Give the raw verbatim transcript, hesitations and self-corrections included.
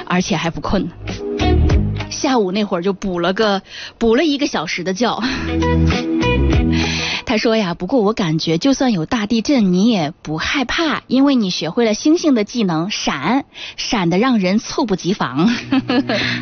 而且还不困。下午那会儿就补了个补了一个小时的觉。他说呀，不过我感觉就算有大地震你也不害怕，因为你学会了星星的技能，闪闪的让人猝不及防。